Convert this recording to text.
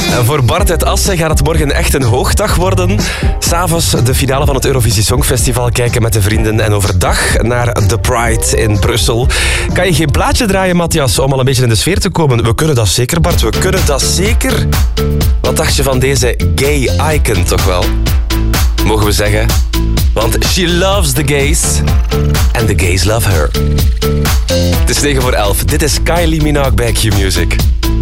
En voor Bart uit Assen gaat het morgen echt een hoogdag worden. 'S'avonds de finale van het Eurovisie Songfestival kijken met de vrienden. En overdag naar The Pride in Brussel. Kan je geen plaatje draaien, Matthias, om al een beetje in de sfeer te komen? We kunnen dat zeker, Bart. We kunnen dat zeker. Wat dacht je van deze gay icon, toch wel? Mogen we zeggen? Want she loves the gays. And the gays love her. Het is 9:11. Dit is Kylie Minogue bij Q Music.